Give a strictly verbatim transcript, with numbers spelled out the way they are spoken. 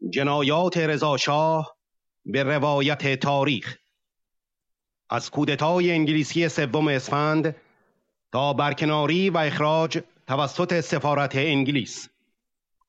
جنایات رضا شاه به روایت تاریخ. از کودتای انگلیسی سوم اسفند تا برکناری و اخراج توسط سفارت انگلیس.